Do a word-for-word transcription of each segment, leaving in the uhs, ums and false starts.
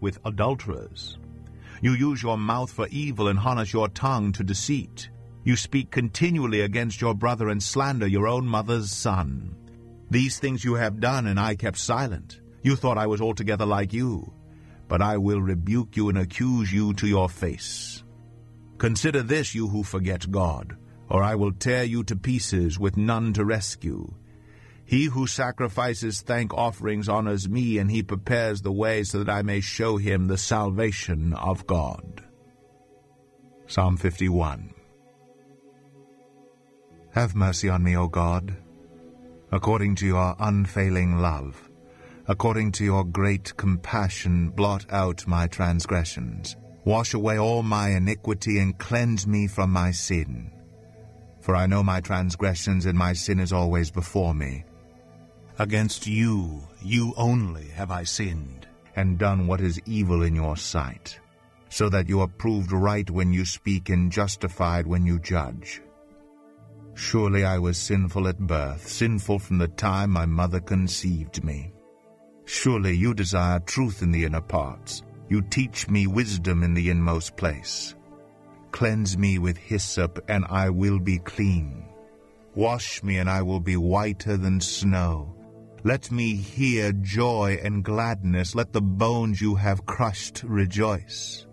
with adulterers. You use your mouth for evil and harness your tongue to deceit. You speak continually against your brother and slander your own mother's son. These things you have done, and I kept silent. You thought I was altogether like you. But I will rebuke you and accuse you to your face. Consider this, you who forget God, or I will tear you to pieces with none to rescue. He who sacrifices thank offerings honors me, and he prepares the way so that I may show him the salvation of God. Psalm fifty-one. Have mercy on me, O God, according to your unfailing love. According to your great compassion, blot out my transgressions. Wash away all my iniquity and cleanse me from my sin. For I know my transgressions, and my sin is always before me. Against you, you only have I sinned, and done what is evil in your sight, so that you are proved right when you speak and justified when you judge. Surely I was sinful at birth, sinful from the time my mother conceived me. Surely you desire truth in the inner parts. You teach me wisdom in the inmost place. Cleanse me with hyssop, and I will be clean. Wash me, and I will be whiter than snow. Let me hear joy and gladness. Let the bones you have crushed rejoice.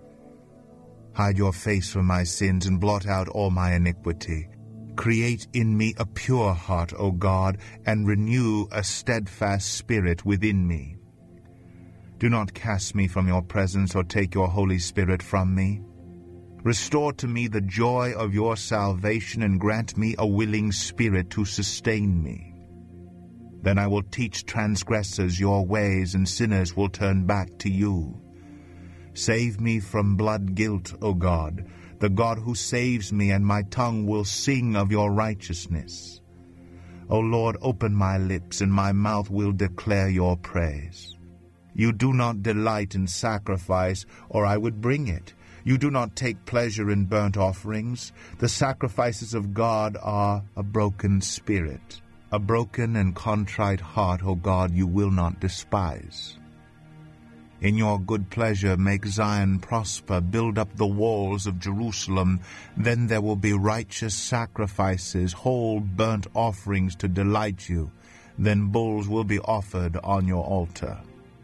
Hide your face from my sins and blot out all my iniquity. Create in me a pure heart, O God, and renew a steadfast spirit within me. Do not cast me from your presence or take your Holy Spirit from me. Restore to me the joy of your salvation and grant me a willing spirit to sustain me. Then I will teach transgressors your ways, and sinners will turn back to you. Save me from blood guilt, O God, the God who saves me, and my tongue will sing of your righteousness. O Lord, open my lips, and my mouth will declare your praise. You do not delight in sacrifice, or I would bring it. You do not take pleasure in burnt offerings. The sacrifices of God are a broken spirit. A broken and contrite heart, O God, you will not despise. In your good pleasure make Zion prosper, build up the walls of Jerusalem. Then there will be righteous sacrifices, whole burnt offerings to delight you. Then bulls will be offered on your altar.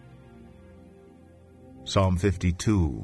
Psalm fifty-two.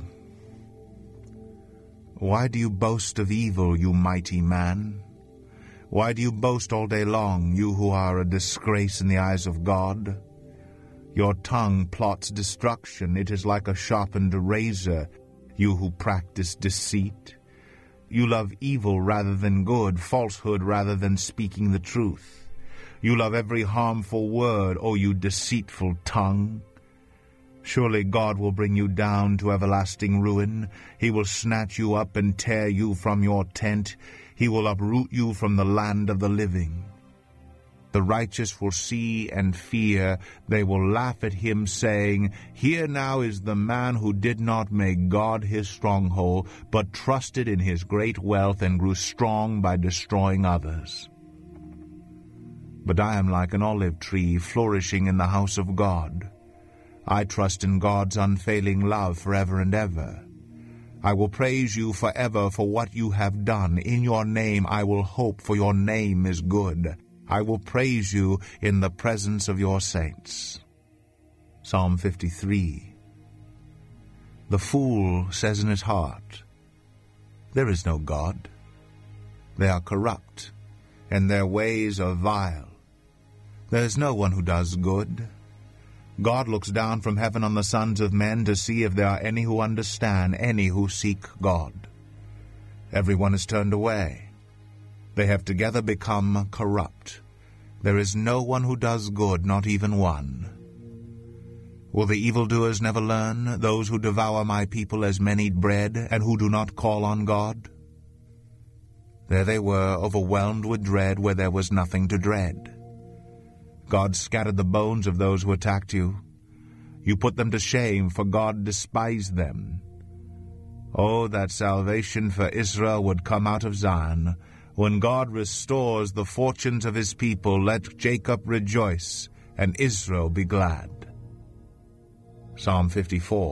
Why do you boast of evil, you mighty man? Why do you boast all day long, you who are a disgrace in the eyes of God? Your tongue plots destruction. It is like a sharpened razor, you who practice deceit. You love evil rather than good, falsehood rather than speaking the truth. You love every harmful word, O you deceitful tongue. Surely God will bring you down to everlasting ruin. He will snatch you up and tear you from your tent. He will uproot you from the land of the living. The righteous will see and fear. They will laugh at him, saying, Here now is the man who did not make God his stronghold, but trusted in his great wealth and grew strong by destroying others. But I am like an olive tree flourishing in the house of God. I trust in God's unfailing love forever and ever. I will praise you forever for what you have done. In your name I will hope, for your name is good. I will praise you in the presence of your saints. Psalm fifty-three. The fool says in his heart, There is no God. They are corrupt, and their ways are vile. There is no one who does good. God looks down from heaven on the sons of men to see if there are any who understand, any who seek God. Everyone is turned away. They have together become corrupt. There is no one who does good, not even one. Will the evildoers never learn, those who devour my people as men eat bread, and who do not call on God? There they were, overwhelmed with dread where there was nothing to dread. God scattered the bones of those who attacked you. You put them to shame, for God despised them. Oh, that salvation for Israel would come out of Zion. When God restores the fortunes of his people, let Jacob rejoice and Israel be glad. Psalm fifty-four.